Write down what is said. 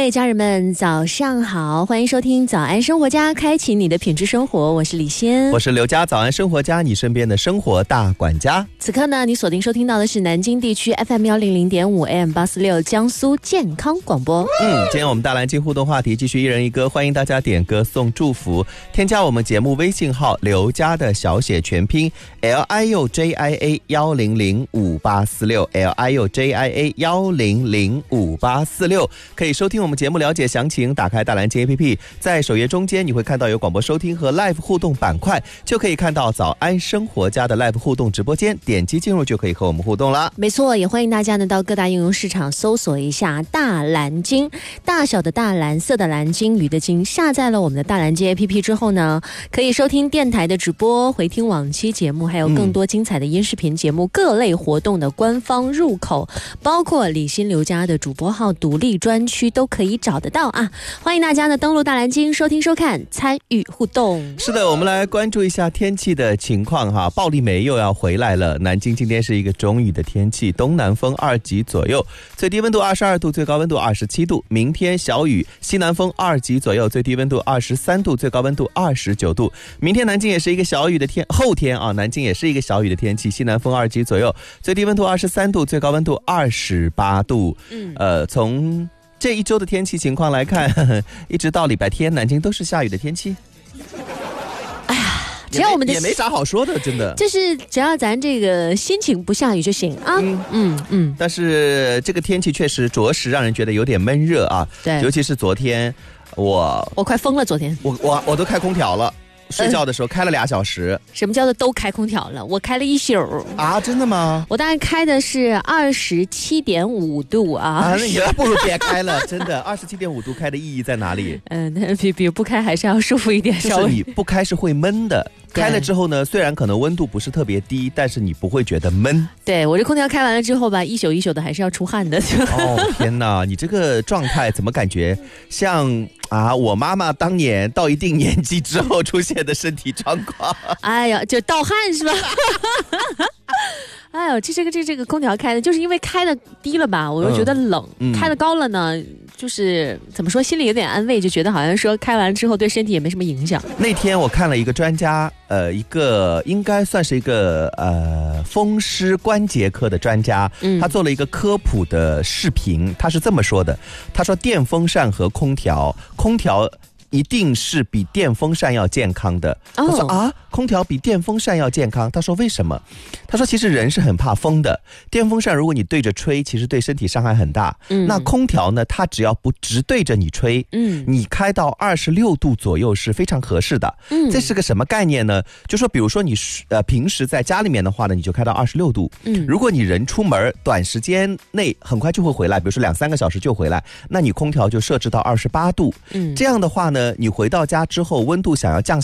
位家人们早上好，欢迎收听早安生活家，开启你的品质生活，我是李仙， 我是刘家，早安生活家，你身边的生活大管家。 此刻呢，你锁定收听到的是南京地区 FM100.5 AM846 江苏健康广播。 今天我们大蓝鲸互动话题继续一人一歌，欢迎大家点歌送祝福，添加我们节目微信号刘家的小写全拼 LIUJIA1005846 LIUJIA1005846，可以收听我们节目了解详情，打开大蓝鲸 APP， 在首页中间你会看到有广播收听和 Live 互动板块，就可以看到早安生活家的 Live 互动直播间，点击进入就可以和我们互动了。 没错，也欢迎大家呢到各大应用市场搜索一下大蓝鲸，大小的大，蓝色的蓝，鲸鱼的鲸。下载了我们的大蓝鲸 APP 之后呢，可以收听电台的直播，回听往期节目，还有更多精彩的音视频节目，各类活动的官方入口，包括李欣刘家的主播号独立专区都可以找得到啊！欢迎大家呢登录大蓝鲸收听收看，参与互动。 是的，我们来关注一下天气的情况哈。暴力梅又要回来了，南京今天是一个中雨的天气，东南风2级左右，最低温度22度，最高温度27度。明天小雨，西南风2级左右，最低温度23度，最高温度29度。明天南京也是一个小雨的天，后天啊，南京也是一个小雨的天气，西南风2级左右，最低温度23度，最高温度28度。从这一周的天气情况来看，一直到礼拜天，南京都是下雨的天气。 哎呀，只要我们的也没啥好说的，真的， 就是只要咱这个心情不下雨就行啊。 但是这个天气确实着实让人觉得有点闷热啊。 对， 尤其是昨天，我快疯了，昨天我都开空调了。睡觉的时候开了2小时。 什么叫做都开空调了？我开了1宿啊！真的吗？ 我大概开的是27.5度啊！ 那你还不如别开了，真的，27.5度开的意义在哪里？ 比不开还是要舒服一点。 就是你不开是会闷的，开了之后呢，虽然可能温度不是特别低，但是你不会觉得闷。 对，我这空调开完了之后吧，一宿一宿的还是要出汗的。 哦天哪，你这个状态怎么感觉像我妈妈当年到一定年纪之后出现的身体状况？ 哎呀，就盗汗是吧？哎呦，这个空调开的，就是因为开的低了吧，我就觉得冷；开的高了呢，就是怎么说，心里有点安慰，就觉得好像说开完之后对身体也没什么影响。 那天我看了一个专家，一个应该算是一个风湿关节科的专家，他做了一个科普的视频，他是这么说的：他说电风扇和空调一定是比电风扇要健康的。他说空调比电风扇要健康。他说为什么？他说其实人是很怕风的，电风扇如果你对着吹，其实对身体伤害很大。那空调呢，它只要不直对着你吹，你开到26度左右是非常合适的。这是个什么概念呢？就说比如说你平时在家里面的话呢，你就开到26度。如果你人出门短时间内很快就会回来，比如说2-3个小时就回来，那你空调就设置到28度。这样的话呢，你回到家之后温度想要降